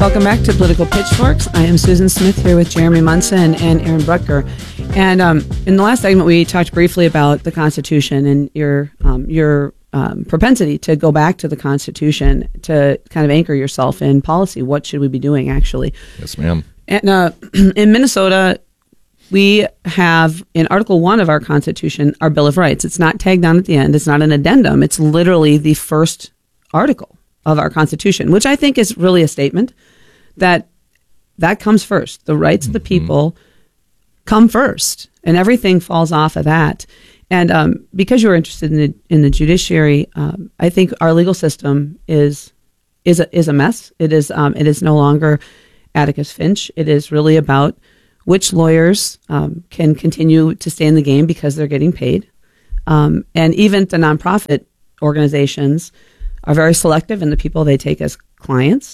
Welcome back to Political Pitchforks. I am Susan Smith here with Jeremy Munson and Aaron Brutker. And in the last segment, we talked briefly about the Constitution and your propensity to go back to the Constitution to kind of anchor yourself in policy. What should we be doing, actually? Yes, ma'am. And in Minnesota, we have in Article 1 of our Constitution our Bill of Rights. It's not tagged on at the end. It's not an addendum. It's literally the first article of our Constitution, which I think is really a statement that comes first. The rights of the people come first, and everything falls off of that. And because you're interested in the judiciary, I think our legal system is a mess. It is no longer Atticus Finch. It is really about which lawyers can continue to stay in the game because they're getting paid. And even the nonprofit organizations are very selective in the people they take as clients.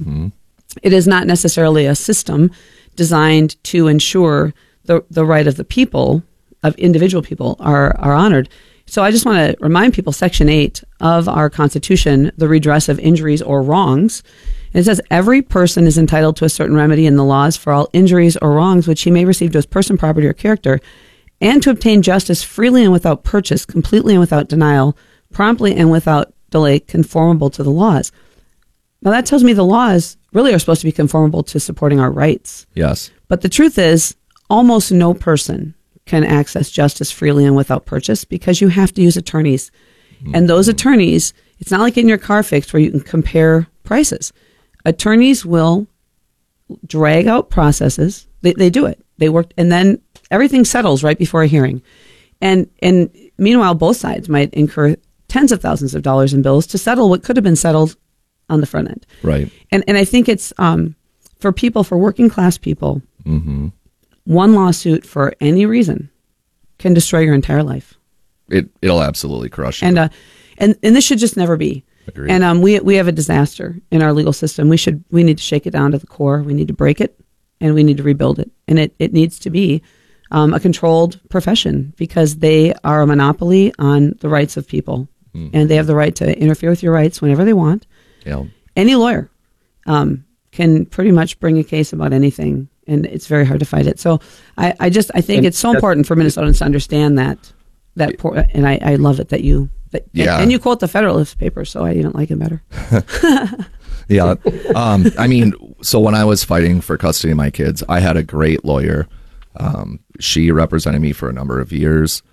It is not necessarily a system designed to ensure the right of the people, of individual people, are honored. So I just want to remind people, Section 8 of our Constitution, the redress of injuries or wrongs, it says every person is entitled to a certain remedy in the laws for all injuries or wrongs which he may receive to his person, property, or character, and to obtain justice freely and without purchase, completely and without denial, promptly and without delay, conformable to the laws. Now that tells me the laws really are supposed to be conformable to supporting our rights. Yes. But the truth is, almost no person can access justice freely and without purchase because you have to use attorneys. And those attorneys, it's not like getting your car fixed where you can compare prices. Attorneys will drag out processes. They do it. They work, and then everything settles right before a hearing. And meanwhile, both sides might incur tens of thousands of dollars in bills to settle what could have been settled on the front end. Right. And I think it's for working class people, one lawsuit for any reason can destroy your entire life. It'll absolutely crush you. And this should just never be. Agreed. And we have a disaster in our legal system. We need to shake it down to the core. We need to break it, and we need to rebuild it. And it needs to be a controlled profession because they are a monopoly on the rights of people, and they have the right to interfere with your rights whenever they want. Yeah. Any lawyer can pretty much bring a case about anything, and it's very hard to fight it. So I think it's so important for Minnesotans to understand that and I love it that you. And you quote the Federalist Papers, so I even like it better. Yeah. I mean, so when I was fighting for custody of my kids, I had a great lawyer. She represented me for a number of years.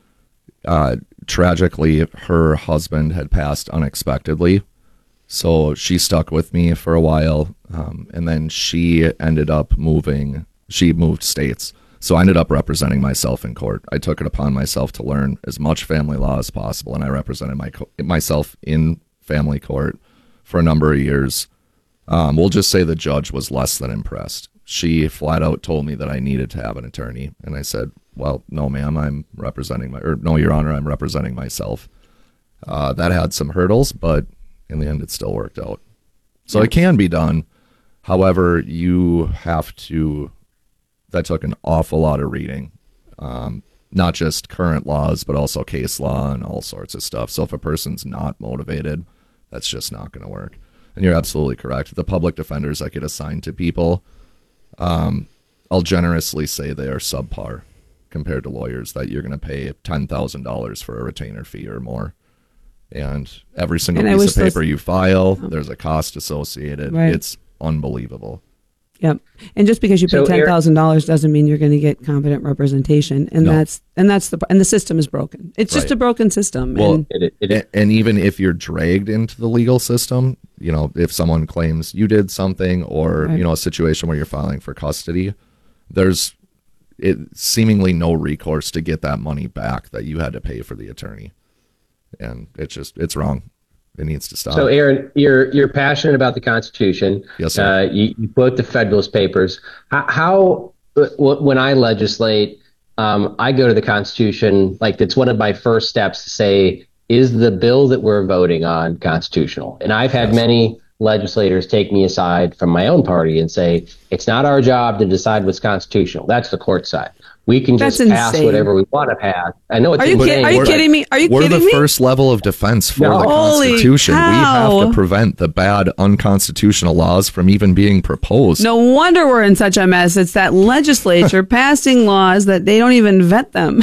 Tragically, her husband had passed unexpectedly, so she stuck with me for a while, and then she ended up moving. She moved states. So I ended up representing myself in court. I took it upon myself to learn as much family law as possible, and I represented myself in family court for a number of years. We'll just say the judge was less than impressed. She flat out told me that I needed to have an attorney, and I said, well, no, ma'am, no, Your Honor, I'm representing myself. That had some hurdles, but in the end, it still worked out. So it can be done. However, that took an awful lot of reading, not just current laws, but also case law and all sorts of stuff. So if a person's not motivated, that's just not going to work. And you're absolutely correct. The public defenders that get assigned to people, I'll generously say they are subpar compared to lawyers that you're going to pay $10,000 for a retainer fee or more. And every single piece of paper you file, there's a cost associated. Right. It's unbelievable. Yep. And just because you pay $10,000 doesn't mean you're going to get competent representation. And the system is broken. It's just a broken system. Well, and even if you're dragged into the legal system, if someone claims you did something or, a situation where you're filing for custody, there's seemingly no recourse to get that money back that you had to pay for the attorney. And it's wrong. It needs to stop. So, Aaron, you're passionate about the Constitution. Yes, sir. You quote the Federalist Papers. When I legislate, I go to the Constitution. Like, it's one of my first steps to say, is the bill that we're voting on constitutional? And I've had many legislators take me aside from my own party and say, it's not our job to decide what's constitutional. That's the court side. We can just pass whatever we want to pass. I know it's insane. Are you kidding me? Are you kidding me? We're the first level of defense for the Constitution. We have to prevent the bad, unconstitutional laws from even being proposed. No wonder we're in such a mess. It's that legislature passing laws that they don't even vet them.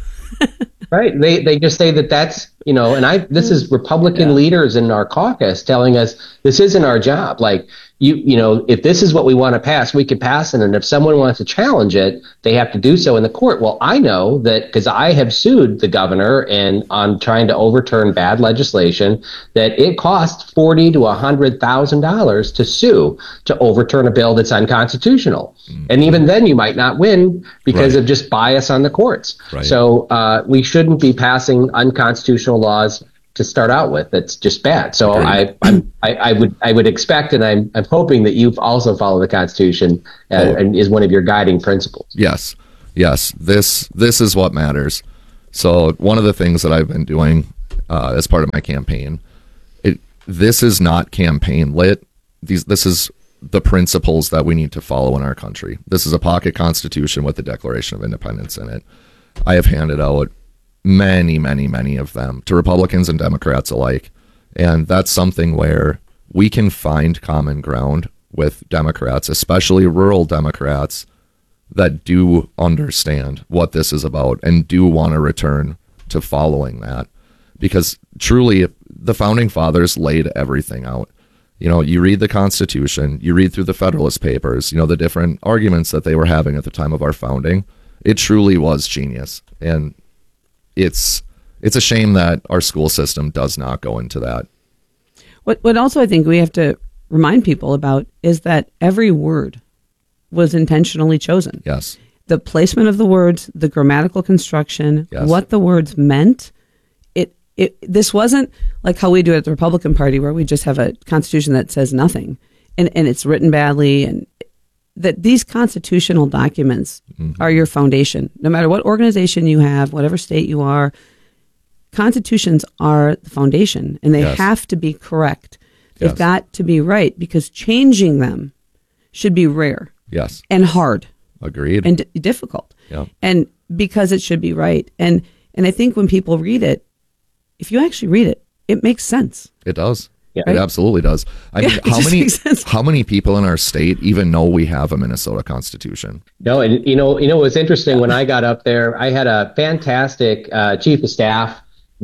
Right. They just say that's, and this is Republican leaders in our caucus telling us this isn't our job. Like, if this is what we want to pass, we can pass it. And if someone wants to challenge it, they have to do so in the court. Well, I know that because I have sued the governor and on trying to overturn bad legislation, that it costs $40,000 to $100,000 to sue to overturn a bill that's unconstitutional. And even then you might not win because of just bias on the courts. Right. So we shouldn't be passing unconstitutional laws to start out with. That's just bad. So I would expect, and I'm hoping that you've also followed the Constitution and is one of your guiding principles. Yes. This is what matters. So one of the things that I've been doing as part of my campaign, this is not campaign lit. This is the principles that we need to follow in our country. This is a pocket constitution with the Declaration of Independence in it. I have handed out many, many, many of them to Republicans and Democrats alike. And that's something where we can find common ground with Democrats, especially rural Democrats that do understand what this is about and do want to return to following that. Because truly, the Founding Fathers laid everything out. You read the Constitution, you read through the Federalist Papers, the different arguments that they were having at the time of our founding. It truly was genius. And it's a shame that our school system does not go into that. What also I think we have to remind people about is that every word was intentionally chosen. Yes. The placement of the words, the grammatical construction, yes. what the words meant. This wasn't like how we do it at the Republican Party, where we just have a constitution that says nothing and it's written badly, and that these constitutional documents are your foundation. No matter what organization you have, whatever state you are, constitutions are the foundation, and they have to be correct. They've got to be right, because changing them should be rare and hard. Agreed. And difficult. Yeah. And because it should be right. And I think when people read it, if you actually read it, it makes sense. It does. Yeah. It absolutely does. I mean, how many people in our state even know we have a Minnesota Constitution? No, and what's interesting, when I got up there, I had a fantastic chief of staff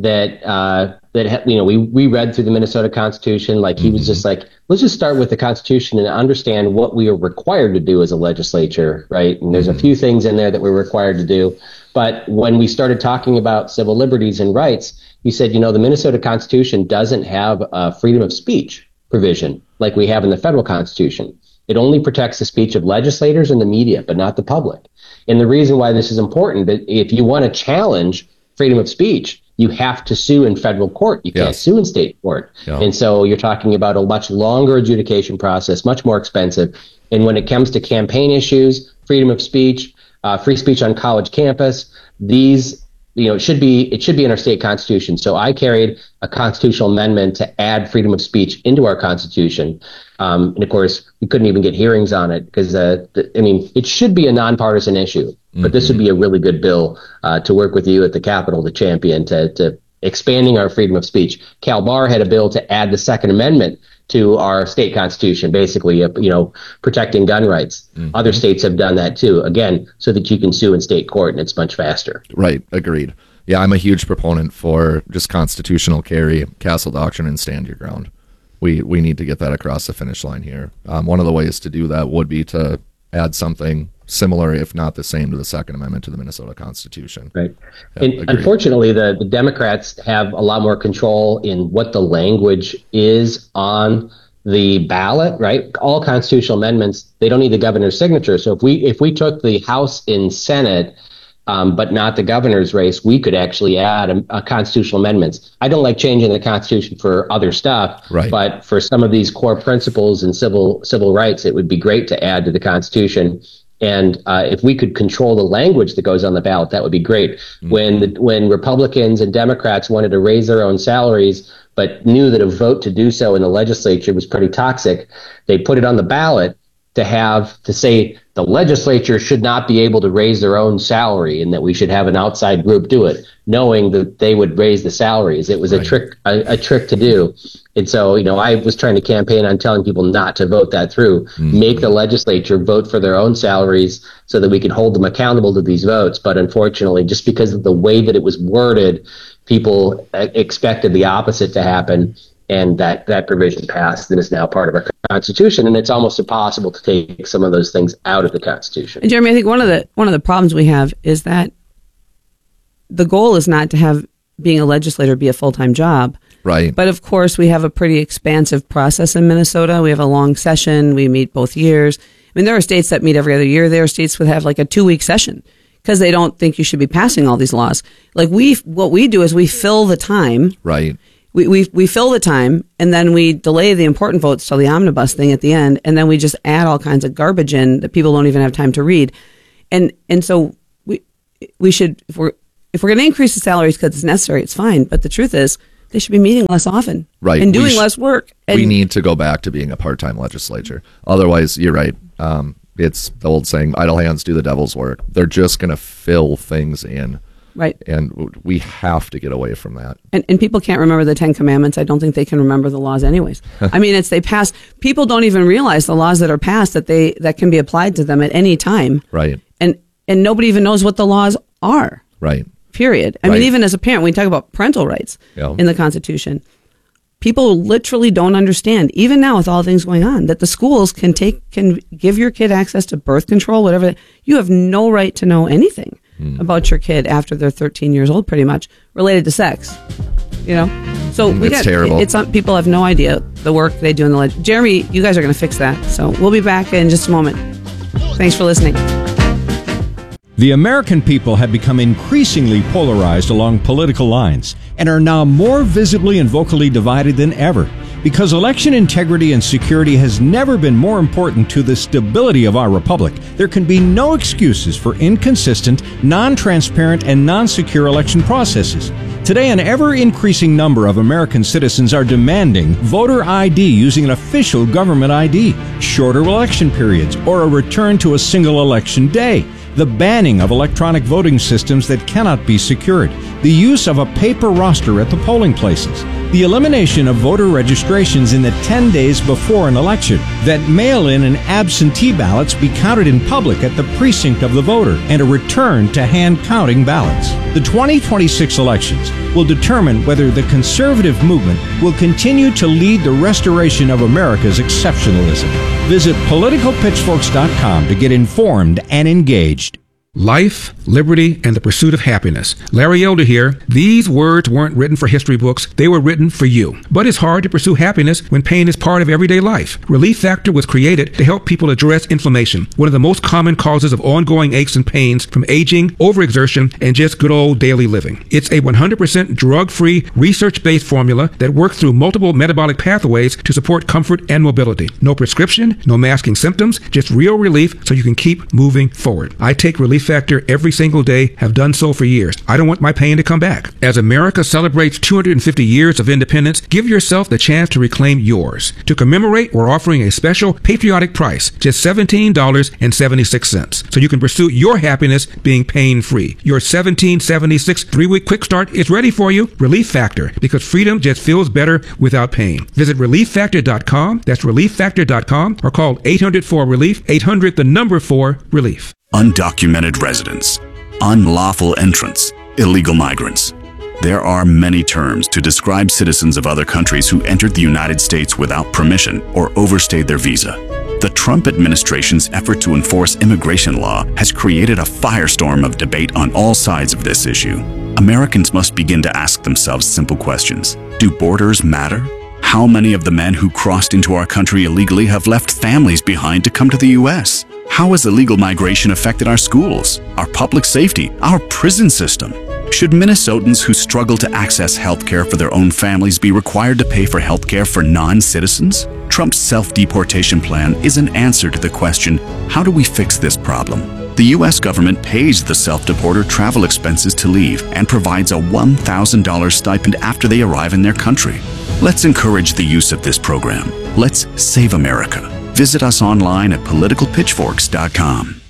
that we read through the Minnesota Constitution. Like, he was just like, let's just start with the Constitution and understand what we are required to do as a legislature, right? And there's a few things in there that we're required to do. But when we started talking about civil liberties and rights, he said, the Minnesota Constitution doesn't have a freedom of speech provision like we have in the federal Constitution. It only protects the speech of legislators and the media, but not the public. And the reason why this is important, that if you want to challenge freedom of speech, you have to sue in federal court. You can't sue in state court. Yeah. And so you're talking about a much longer adjudication process, much more expensive. And when it comes to campaign issues, freedom of speech, free speech on college campus, these, it should be in our state constitution. So I carried a constitutional amendment to add freedom of speech into our constitution. And of course, we couldn't even get hearings on it because, it should be a nonpartisan issue. But this would be a really good bill to work with you at the Capitol to champion, to expanding our freedom of speech. Cal Barr had a bill to add the Second Amendment to our state constitution, basically, protecting gun rights. Other states have done that too, again, so that you can sue in state court and it's much faster. Right. Agreed. Yeah, I'm a huge proponent for just constitutional carry, castle doctrine, and stand your ground. We need to get that across the finish line here. One of the ways to do that would be to add something similar, if not the same, to the Second Amendment to the Minnesota Constitution. Right. And unfortunately, the Democrats have a lot more control in what the language is on the ballot, right? All constitutional amendments, they don't need the governor's signature. So if we took the House and Senate, but not the governor's race, we could actually add a constitutional amendments. I don't like changing the Constitution for other stuff, but for some of these core principles and civil rights, it would be great to add to the Constitution. And if we could control the language that goes on the ballot, that would be great. When Republicans and Democrats wanted to raise their own salaries, but knew that a vote to do so in the legislature was pretty toxic, they put it on the ballot to say the legislature should not be able to raise their own salary and that we should have an outside group do it, knowing that they would raise the salaries. It was a trick to do. And so, I was trying to campaign on telling people not to vote that through, make the legislature vote for their own salaries so that we can hold them accountable to these votes. But unfortunately, just because of the way that it was worded, people expected the opposite to happen. And that provision passed and is now part of our Constitution. And it's almost impossible to take some of those things out of the Constitution. And Jeremy, I think one of the problems we have is that the goal is not to have being a legislator be a full-time job. Right. But of course, we have a pretty expansive process in Minnesota. We have a long session. We meet both years. I mean, there are states that meet every other year. There are states that have like a 2-week session because they don't think you should be passing all these laws. Like what we do is we fill the time. Right. We fill the time, and then we delay the important votes till the omnibus thing at the end, and then we just add all kinds of garbage in that people don't even have time to read. And so we should, if we're going to increase the salaries because it's necessary, it's fine. But the truth is, they should be meeting less often, right, and doing less work. And we need to go back to being a part-time legislature. Otherwise, you're right. It's the old saying, idle hands do the devil's work. They're just going to fill things in. Right. And we have to get away from that. And people can't remember the 10 Commandments. I don't think they can remember the laws anyways. I mean, they pass. People don't even realize the laws that are passed that can be applied to them at any time. Right. And nobody even knows what the laws are. Right. Period. I mean, even as a parent, when we talk about parental rights in the Constitution, people literally don't understand, even now with all things going on, that the schools can give your kid access to birth control, whatever. You have no right to know anything about your kid after they're 13 years old, pretty much, related to sex. So it's terrible. People have no idea the work they do in the Jeremy, you guys are going to fix that. So we'll be back in just a moment. Thanks for listening. The American people have become increasingly polarized along political lines and are now more visibly and vocally divided than ever. Because election integrity and security has never been more important to the stability of our republic, there can be no excuses for inconsistent, non-transparent, and non-secure election processes. Today, an ever-increasing number of American citizens are demanding voter ID using an official government ID, shorter election periods, or a return to a single election day, the banning of electronic voting systems that cannot be secured, the use of a paper roster at the polling places, the elimination of voter registrations in the 10 days before an election, that mail-in and absentee ballots be counted in public at the precinct of the voter, and a return to hand-counting ballots. The 2026 elections will determine whether the conservative movement will continue to lead the restoration of America's exceptionalism. Visit politicalpitchforks.com to get informed and engaged. Life, liberty, and the pursuit of happiness. Larry Elder here. These words weren't written for history books. They were written for you. But it's hard to pursue happiness when pain is part of everyday life. Relief Factor was created to help people address inflammation, one of the most common causes of ongoing aches and pains from aging, overexertion, and just good old daily living. It's a 100% drug-free, research-based formula that works through multiple metabolic pathways to support comfort and mobility. No prescription, no masking symptoms, just real relief so you can keep moving forward. I take Relief Factor every single day, have done so for years. I don't want my pain to come back. As America celebrates 250 years of independence, give yourself the chance to reclaim yours. To commemorate, we're offering a special patriotic price, just $17.76, so you can pursue your happiness being pain-free. Your $17.76 3-week quick start is ready for you. Relief Factor, because freedom just feels better without pain. Visit ReliefFactor.com, that's ReliefFactor.com, or call 800-4-RELIEF, 800-4-RELIEF. Undocumented residents, unlawful entrants, illegal migrants. There are many terms to describe citizens of other countries who entered the United States without permission or overstayed their visa. The Trump administration's effort to enforce immigration law has created a firestorm of debate on all sides of this issue. Americans must begin to ask themselves simple questions. Do borders matter? How many of the men who crossed into our country illegally have left families behind to come to the U.S.? How has illegal migration affected our schools, our public safety, our prison system? Should Minnesotans who struggle to access health care for their own families be required to pay for health care for non-citizens? Trump's self-deportation plan is an answer to the question, how do we fix this problem? The U.S. government pays the self-deporter travel expenses to leave and provides a $1,000 stipend after they arrive in their country. Let's encourage the use of this program. Let's save America. Visit us online at politicalpitchforks.com.